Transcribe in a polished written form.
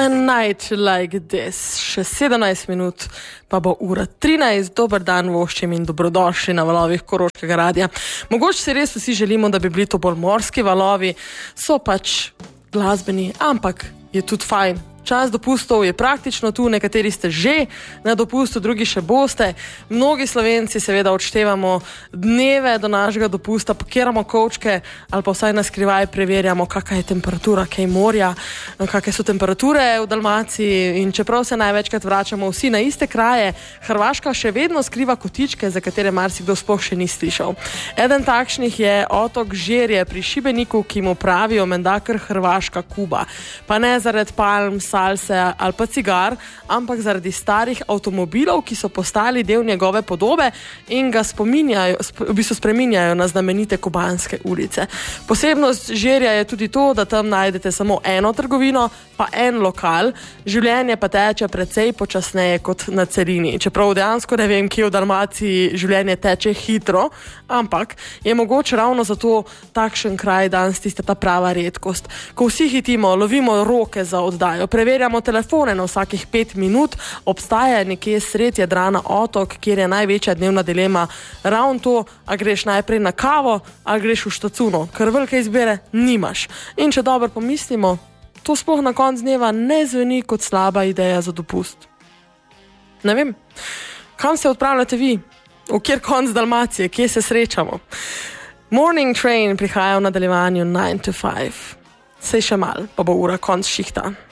A night like this. Še 17 minut, pa bo ura 13. Dober dan voščim in dobrodošli na valovih Koroškega radia. Mogoče si res vsi želimo, da bi bili to bolj morski valovi, so pač glasbeni, ampak je tudi fajn. Čas dopustov je praktično tu, nekateri ste že na dopustu, drugi še boste. Mnogi Slovenci seveda odštevamo dneve do našega dopusta, pakiramo kovčke ali pa vsaj na skrivaj preverjamo, kakšna je temperatura, kaj morja, kakšne so temperature v Dalmaciji in čeprav se največkrat vračamo vsi na iste kraje, Hrvaška še vedno skriva kotičke, za katere marsikdo sploh še ni slišal. Eden takšnih je otok Žerje pri Šibeniku, ki mu pravijo menda kar Hrvaška Kuba. Pa ne zaradi palm, salse ali pa cigar, ampak zaradi starih avtomobilov, ki so postali del njegove podobe in ga spreminjajo na znamenite kubanske ulice. Posebnost Žerja je tudi to, da tam najdete samo eno trgovino, pa en lokal, življenje pa teče precej počasneje kot na celini. Čeprav dejansko ne vem, kje v Dalmaciji življenje teče hitro, ampak je mogoče ravno zato takšen kraj danes tista ta prava redkost. Ko vsi hitimo, lovimo roke za oddajo, preverjamo telefone na vsakih 5 minut, obstaja nekje sred Jadrana otok, kjer je največja dnevna dilema ravno to, a greš najprej na kavo, ali greš v štacuno, ker velike izbire nimaš. In če dobro pomislimo, to sploh na konc dneva ne zveni kot slaba ideja za dopust. Ne vem, kam se odpravljate vi? V kjer konc Dalmacije? Kje se srečamo? Morning Train prihaja v nadaljevanju 9 to 5. Sej še mal, pa bo ura konc šihta.